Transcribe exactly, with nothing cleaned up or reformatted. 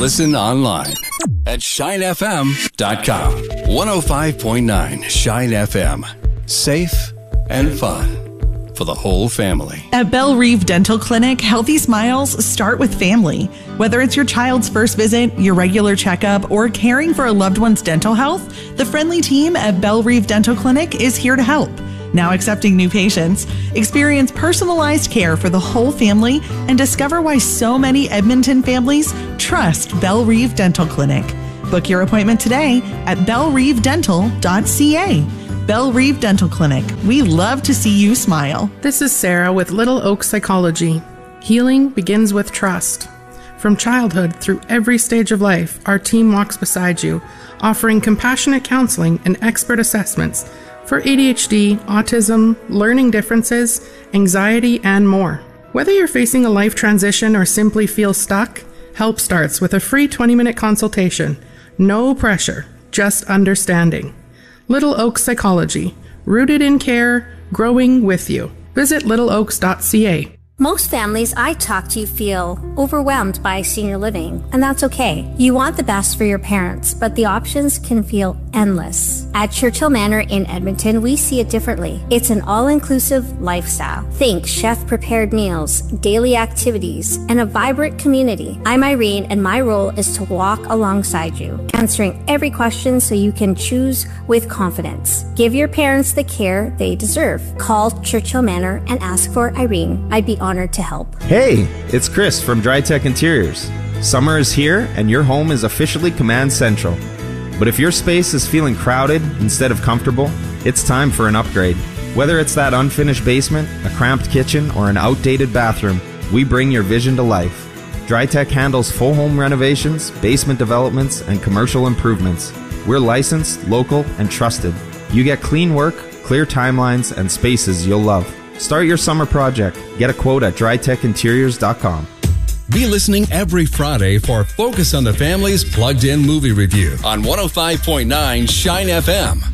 Listen online at shine f m dot com. one oh five point nine Shine F M. Safe and fun for the whole family. At Belle Reve Dental Clinic, healthy smiles start with family. Whether it's your child's first visit, your regular checkup, or caring for a loved one's dental health, the friendly team at Belle Reve Dental Clinic is here to help. Now accepting new patients, experience personalized care for the whole family and discover why so many Edmonton families trust Belle Reve Dental Clinic. Book your appointment today at belle reve dental dot c a. Belle Reve Dental Clinic. We love to see you smile. This is Sarah with Little Oak Psychology. Healing begins with trust. From childhood through every stage of life, our team walks beside you, offering compassionate counseling and expert assessments for A D H D, autism, learning differences, anxiety, and more. Whether you're facing a life transition or simply feel stuck, help starts with a free twenty-minute consultation. No pressure, just understanding. Little Oak Psychology, rooted in care, growing with you. Visit little oaks dot c a. Most families I talk to feel overwhelmed by senior living, and that's okay. You want the best for your parents, but the options can feel endless. At Churchill Manor in Edmonton, we see it differently. It's an all-inclusive lifestyle. Think chef-prepared meals, daily activities, and a vibrant community. I'm Irene, and my role is to walk alongside you, answering every question so you can choose with confidence. Give your parents the care they deserve. Call Churchill Manor and ask for Irene. I'd be honored to help. Hey, it's Chris from DryTech Interiors. Summer is here and your home is officially Command Central. But if your space is feeling crowded instead of comfortable, it's time for an upgrade. Whether it's that unfinished basement, a cramped kitchen, or an outdated bathroom, we bring your vision to life. DryTech handles full home renovations, basement developments, and commercial improvements. We're licensed, local, and trusted. You get clean work, clear timelines, and spaces you'll love. Start your summer project. Get a quote at dry tech interiors dot com. Be listening every Friday for Focus on the Family's Plugged In Movie Review on one oh five point nine Shine F M.